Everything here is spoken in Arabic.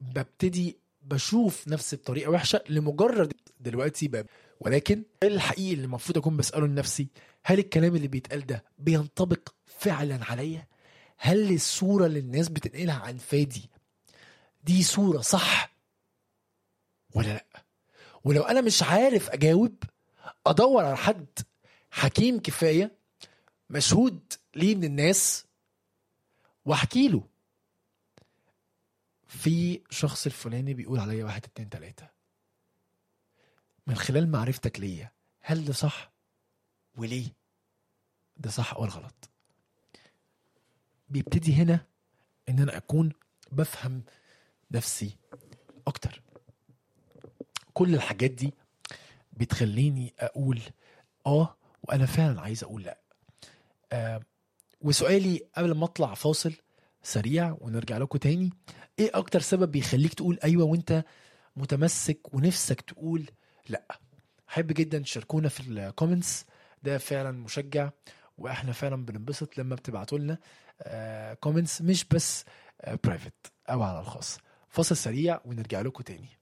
ببتدي بشوف نفسي بطريقة وحشة لمجرد دلوقتي ولكن الحقيقي اللي المفروض أكون بسأله لنفسي، هل الكلام اللي بيتقال ده بينطبق فعلا عليا؟ هل الصورة اللي الناس بتنقلها عن فادي دي صورة صح ولا لأ؟ ولو أنا مش عارف أجاوب، أدور على حد حكيم كفاية مشهود ليه من الناس واحكي له، في شخص الفلاني بيقول عليا 1 2 3، من خلال معرفتك ليا هل ده صح وليه ده صح ولا غلط. بيبتدي هنا ان انا اكون بفهم نفسي اكتر. كل الحاجات دي بتخليني اقول وانا فعلا عايز اقول لا. وسؤالي قبل ما اطلع فاصل سريع ونرجع لكم تاني، ايه اكتر سبب بيخليك تقول ايوه وانت متمسك ونفسك تقول لا؟ حب جدا تشاركونا في الكومنتس، ده فعلا مشجع، واحنا فعلا بننبسط لما بتبعتوا لنا كومنتس مش بس برايفت او على الخاص. فاصل سريع ونرجع لكم تاني.